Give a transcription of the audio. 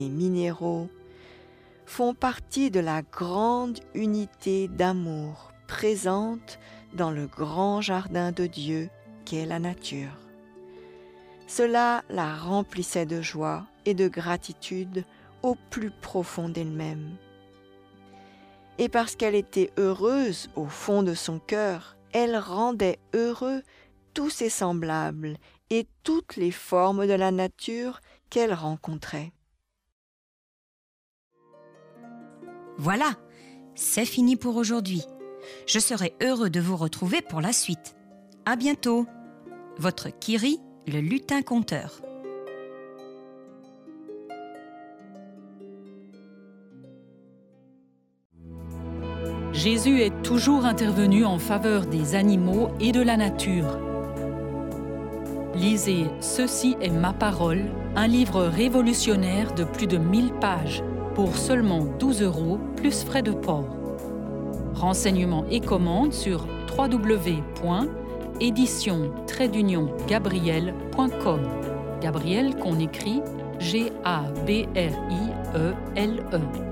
et minéraux font partie de la grande unité d'amour présente dans le grand jardin de Dieu qu'est la nature. Cela la remplissait de joie et de gratitude au plus profond d'elle-même. Et parce qu'elle était heureuse au fond de son cœur, elle rendait heureux tous ses semblables et toutes les formes de la nature qu'elle rencontrait. Voilà, c'est fini pour aujourd'hui. Je serai heureux de vous retrouver pour la suite. À bientôt. Votre Kiri, le lutin conteur. Jésus est toujours intervenu en faveur des animaux et de la nature. Lisez Ceci est ma parole, un livre révolutionnaire de plus de 1000 pages pour seulement 12 € plus frais de port. Renseignements et commandes sur www.édition-gabriel.com. Gabriel qu'on écrit Gabrielle.